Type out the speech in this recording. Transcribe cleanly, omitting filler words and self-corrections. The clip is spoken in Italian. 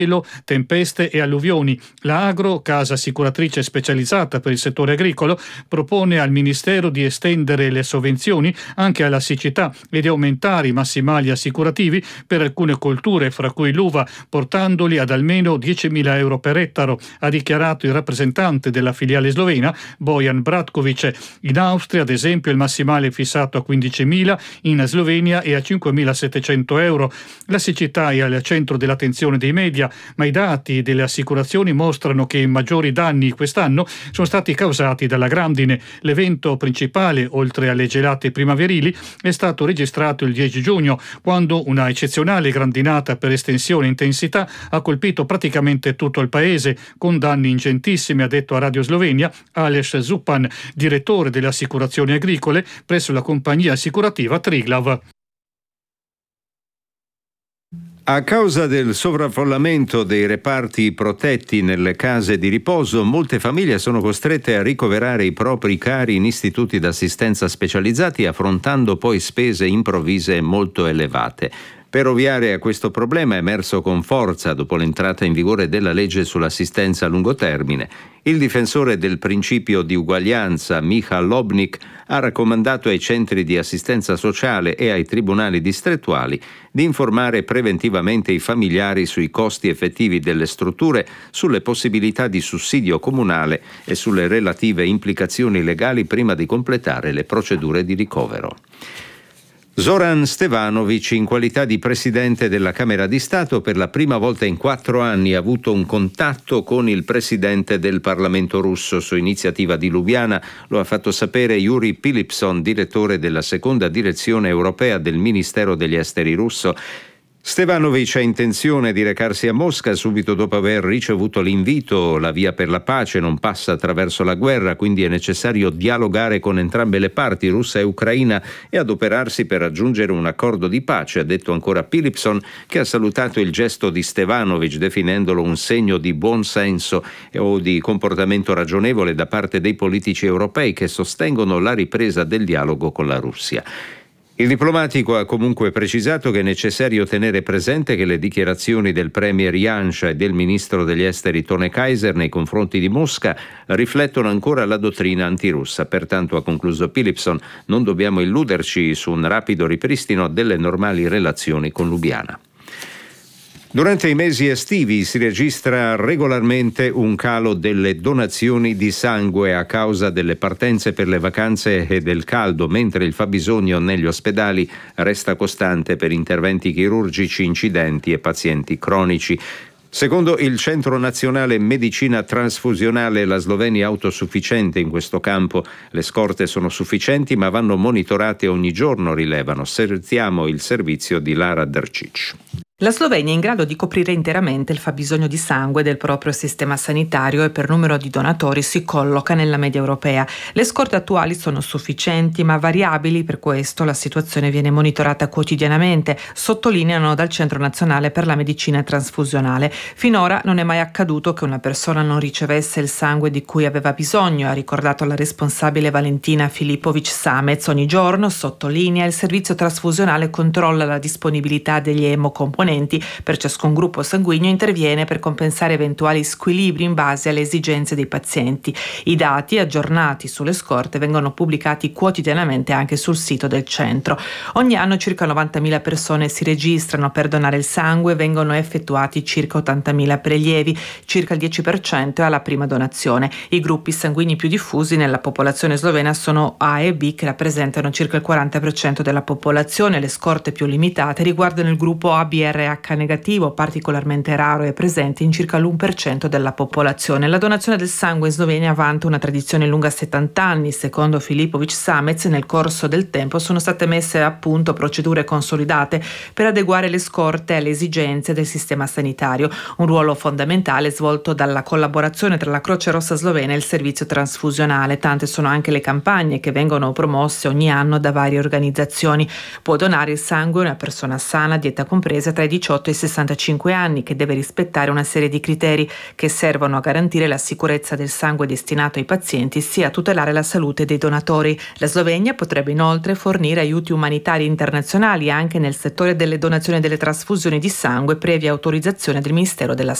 tempeste e alluvioni. La Agro, casa assicuratrice specializzata per il settore agricolo, propone al Ministero di estendere le sovvenzioni anche alla siccità e di aumentare i massimali assicurativi per alcune colture, fra cui l'uva, portandoli ad almeno 10.000 euro per ettaro, ha dichiarato il rappresentante della filiale slovena Bojan Bratkovic. In Austria, ad esempio, il massimale è fissato a 15.000, in Slovenia è a 5.700 euro. La siccità è al centro dell'attenzione dei media, ma i dati delle assicurazioni mostrano che i maggiori danni quest'anno sono stati causati dalla grandine. L'evento principale, oltre alle gelate primaverili, è stato registrato il 10 giugno, quando una eccezionale grandinata per estensione e intensità ha colpito praticamente tutto il paese, con danni ingentissimi, ha detto a Radio Slovenia Aleš Zupan, direttore delle assicurazioni agricole presso la compagnia assicurativa Triglav. A causa del sovraffollamento dei reparti protetti nelle case di riposo, molte famiglie sono costrette a ricoverare i propri cari in istituti d'assistenza specializzati, affrontando poi spese improvvise molto elevate. Per ovviare a questo problema, è emerso con forza dopo l'entrata in vigore della legge sull'assistenza a lungo termine, il difensore del principio di uguaglianza, Michal Lobnik, ha raccomandato ai centri di assistenza sociale e ai tribunali distrettuali di informare preventivamente i familiari sui costi effettivi delle strutture, sulle possibilità di sussidio comunale e sulle relative implicazioni legali prima di completare le procedure di ricovero. Zoran Stevanovic, in qualità di presidente della Camera di Stato, per la prima volta in 4 anni ha avuto un contatto con il presidente del Parlamento russo su iniziativa di Lubiana. Lo ha fatto sapere Yuri Pilipson, direttore della seconda direzione europea del Ministero degli Esteri russo. Stevanovic ha intenzione di recarsi a Mosca subito dopo aver ricevuto l'invito. La via per la pace non passa attraverso la guerra, quindi è necessario dialogare con entrambe le parti, russa e ucraina, e adoperarsi per raggiungere un accordo di pace, ha detto ancora Pilipson, che ha salutato il gesto di Stevanovic definendolo un segno di buon senso o di comportamento ragionevole da parte dei politici europei che sostengono la ripresa del dialogo con la Russia. Il diplomatico ha comunque precisato che è necessario tenere presente che le dichiarazioni del premier Yansha e del ministro degli esteri Tone Kaiser nei confronti di Mosca riflettono ancora la dottrina antirussa. Pertanto, ha concluso Pilipson, non dobbiamo illuderci su un rapido ripristino delle normali relazioni con Lubiana. Durante i mesi estivi si registra regolarmente un calo delle donazioni di sangue a causa delle partenze per le vacanze e del caldo, mentre il fabbisogno negli ospedali resta costante per interventi chirurgici, incidenti e pazienti cronici. Secondo il Centro Nazionale Medicina Trasfusionale, la Slovenia è autosufficiente in questo campo. Le scorte sono sufficienti ma vanno monitorate ogni giorno, rilevano. Serviamo il servizio di Lara Drcic. La Slovenia è in grado di coprire interamente il fabbisogno di sangue del proprio sistema sanitario e per numero di donatori si colloca nella media europea. Le scorte attuali sono sufficienti ma variabili, per questo la situazione viene monitorata quotidianamente, sottolineano dal Centro Nazionale per la Medicina Trasfusionale. Finora non è mai accaduto che una persona non ricevesse il sangue di cui aveva bisogno, ha ricordato la responsabile Valentina Filipovic Samec. Ogni giorno, sottolinea, il servizio trasfusionale controlla la disponibilità degli emocomponenti. Per ciascun gruppo sanguigno interviene per compensare eventuali squilibri in base alle esigenze dei pazienti. I dati aggiornati sulle scorte vengono pubblicati quotidianamente anche sul sito del centro. Ogni anno circa 90.000 persone si registrano per donare il sangue, vengono effettuati circa 80.000 prelievi, circa il 10% è alla prima donazione. I gruppi sanguigni più diffusi nella popolazione slovena sono A e B, che rappresentano circa il 40% della popolazione. Le scorte più limitate riguardano il gruppo ABR RH negativo, particolarmente raro e presente in circa l'1% della popolazione. La donazione del sangue in Slovenia vanta una tradizione lunga 70 anni. Secondo Filipovic Samec, nel corso del tempo sono state messe a punto procedure consolidate per adeguare le scorte alle esigenze del sistema sanitario. Un ruolo fondamentale svolto dalla collaborazione tra la Croce Rossa slovena e il servizio trasfusionale. Tante sono anche le campagne che vengono promosse ogni anno da varie organizzazioni. Può donare il sangue una persona sana, dieta compresa, tra i 18 e i 65 anni, che deve rispettare una serie di criteri che servono a garantire la sicurezza del sangue destinato ai pazienti sia a tutelare la salute dei donatori. La Slovenia potrebbe inoltre fornire aiuti umanitari internazionali anche nel settore delle donazioni e delle trasfusioni di sangue previa autorizzazione del Ministero della